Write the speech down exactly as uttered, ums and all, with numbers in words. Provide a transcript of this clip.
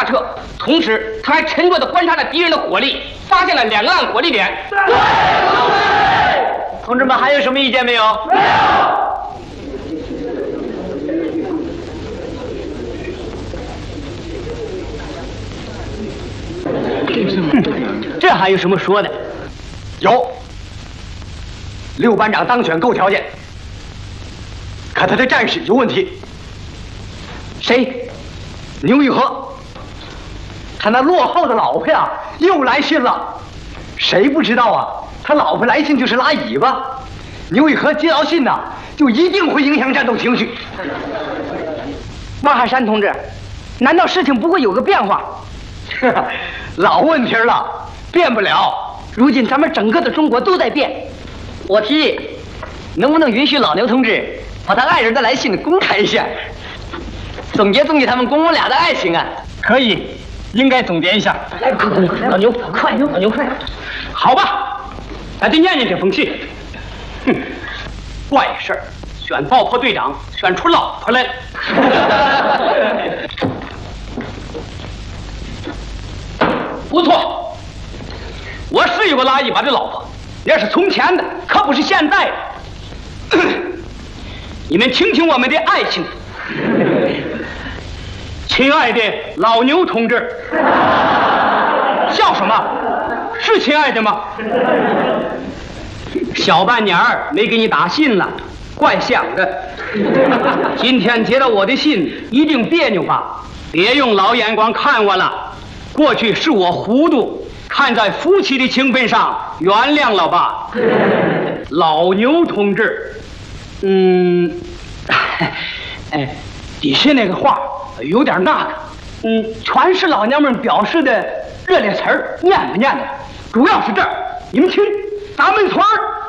撤，同时他还沉着地观察着敌人的火力，发现了两个岸火力点。 对，同志们还有什么意见没有？没有。这还有什么说的？ 有。六班长当选够条件，可他的战士有问题。 谁？ 牛玉和。他那落后的老婆呀，又来信了。谁不知道啊？他老婆来信就是拉尾巴。牛玉和接到信呐，就一定会影响战斗情绪。 马汉山同志，难道事情不会有个变化？ 老问题了，变不了。 如今咱们整个的中国都在变。 我提议，能不能允许老牛同志把他爱人的来信公开一下，总结总结他们公公俩的爱情啊？ 可以，应该总结一下。 来，快快快，老牛，快，老牛快！ 好吧，咱就念念这封信。哼，怪事儿，选爆破队长选出老婆来了。不错，我是有个拉一把的老婆，那是从前的，可不是现在的。你们听听我们的爱情，亲爱的老牛同志，笑什么？是亲爱的吗？小半年儿没给你打信了，怪想的。今天接到我的信，一定别扭吧？别用老眼光看我了。过去是我糊涂，看在夫妻的情分上，原谅了吧，老牛同志。嗯，哎，底下那个话有点那个，嗯，全是老娘们表示的热烈词儿，念不念的？主要是这儿，你们听，咱们村儿